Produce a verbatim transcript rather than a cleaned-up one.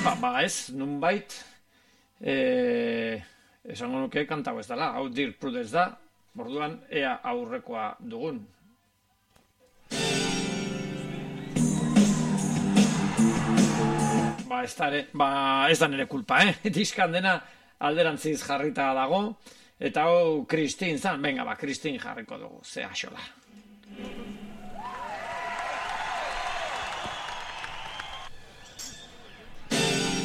ba, ba ez, nunbait, e, esango nuke kantago ez dela, hau Dirk Prudence da, orduan ea aurrekoa dugun. Ba, ez da, ere, ba, ez da nire kulpa, eh? Diskan dena alderantziz jarrita dago, eta hau Christine zan, venga, ba, Christine jarriko dugu, ze axola.